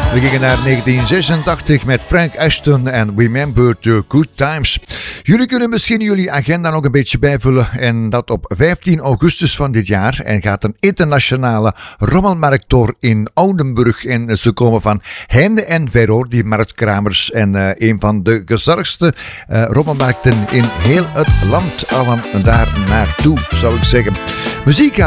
We gingen naar 1986 met Frank Ashton en Remember the Good Times. Jullie kunnen misschien jullie agenda nog een beetje bijvullen en dat op 15 augustus van dit jaar. En gaat een internationale rommelmarkt door in Oudenburg. En ze komen van heinde en ver hoor, die marktkramers. En een van de gezelligste rommelmarkten in heel het land. Allen daar naartoe, zou ik zeggen. Muziek